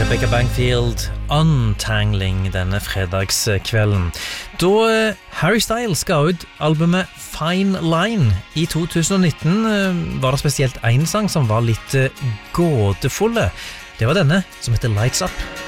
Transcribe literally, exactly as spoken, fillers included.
Rebecca Bangfield, Untangling denne fredagskvelden. Da Harry Styles ga ut albumet Fine Line i to tusen og nitten, var det spesielt en sang som var litt gåtefulle. Det var denne, som heter Lights Up.